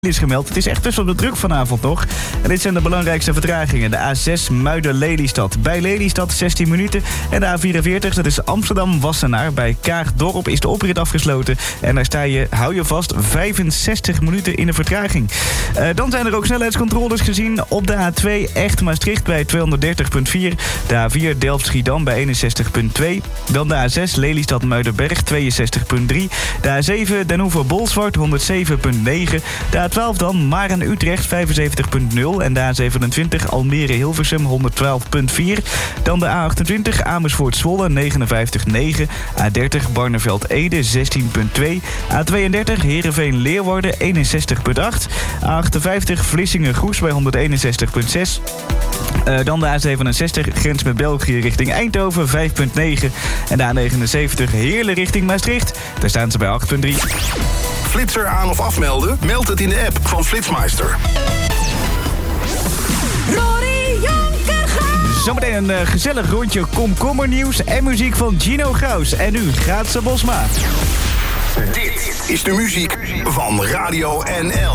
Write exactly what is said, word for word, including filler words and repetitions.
is gemeld. Het is echt best wel de druk vanavond nog. En dit zijn de belangrijkste vertragingen. De A zes Muiden-Lelystad. Bij Lelystad zestien minuten. En de A vierenveertig, dat is Amsterdam-Wassenaar. Bij Kaagdorp is de oprit afgesloten. En daar sta je, hou je vast, vijfenzestig minuten in de vertraging. Uh, dan zijn er ook snelheidscontroles gezien. Op de A twee Echt-Maastricht bij tweehonderddertig komma vier. De A vier Delft-Schiedam bij eenenzestig komma twee. Dan de A zes Lelystad-Muidenberg tweeënzestig komma drie. De A zeven Den Oever-Bolsward honderdzeven komma negen. De A twaalf dan Maren-Utrecht vijfenzeventig komma nul. En de A zevenentwintig Almere-Hilversum honderdtwaalf komma vier. Dan de A achtentwintig Amersfoort-Zwolle negenenvijftig komma negen. A dertig Barneveld-Ede zestien komma twee. A tweeëndertig Heerenveen-Leeuwarden eenenzestig komma acht. A achtenvijftig Vlissingen-Goes bij honderdeenenzestig komma zes. Uh, dan de A zevenenzestig grens met België richting Eindhoven vijf komma negen. En de A negenenzeventig Heerlen richting Maastricht. Daar staan ze bij acht komma drie. Flitser aan of afmelden? Meld het in de app van Flitsmeister. Zometeen een uh, gezellig rondje komkommernieuws en muziek van Gino Graus. En nu Graatse Bosma. Dit is de muziek van Radio N L.